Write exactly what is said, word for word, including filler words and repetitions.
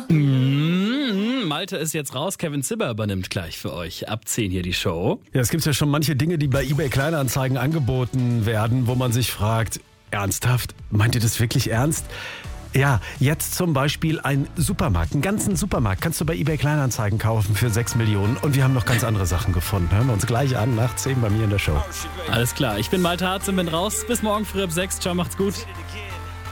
Mm, Malte ist jetzt raus, Kevin Zibber übernimmt gleich für euch. Ab zehn hier die Show. Ja, es gibt ja schon manche Dinge, die bei eBay Kleinanzeigen angeboten werden, wo man sich fragt, ernsthaft, meint ihr das wirklich ernst? Ja, jetzt zum Beispiel ein Supermarkt, einen ganzen Supermarkt kannst du bei eBay Kleinanzeigen kaufen für sechs Millionen und wir haben noch ganz andere Sachen gefunden. Hören wir uns gleich an, nach zehn bei mir in der Show. Alles klar, ich bin Malte Harz und bin raus. Bis morgen früh ab sechs. Ciao, macht's gut.